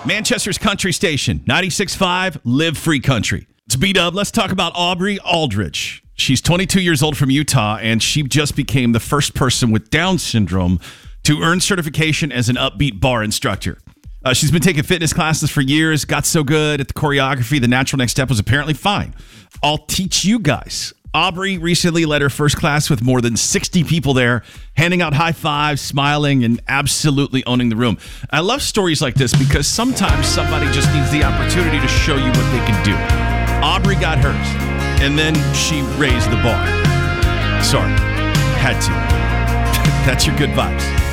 Manchester's country station, 96.5, Live Free Country. It's B-Dub. Let's talk about Aubrey Aldrich. She's 22 years old from Utah, and she just became the first person with Down syndrome to earn certification as an upbeat bar instructor. She's been taking fitness classes for years, got so good at the choreography, the natural next step was apparently fine. I'll teach you guys. Aubrey recently led her first class with more than 60 people there, handing out high fives, smiling, and absolutely owning the room. I love stories like this because sometimes somebody just needs the opportunity to show you what they can do. Aubrey got hers, and then she raised the bar. Sorry, had to. That's your good vibes.